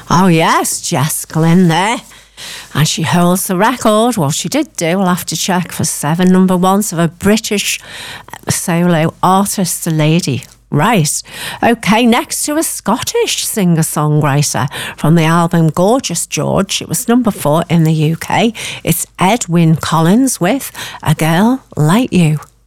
Oh yes, Jess Glynn there. And she holds the record. Well, she did do. We'll have to check for 7 number ones of a British solo artist, a lady. Right. Okay, next to a Scottish singer-songwriter from the album Gorgeous George. It was number 4 in the UK. It's Edwyn Collins with A Girl Like You.